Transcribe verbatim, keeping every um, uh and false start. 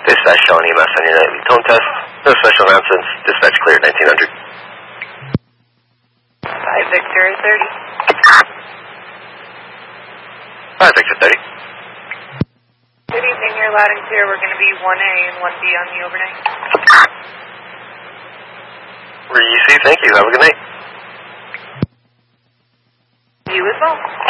Dispatch showing E M S on your nightly tone test. No special announcements. Dispatch cleared nineteen hundred. five Victor thirty. five Victor thirty. Good evening, you're loud and clear. We're going to be one A and one B on the overnight. Receive, thank you. Have a good night. You as well.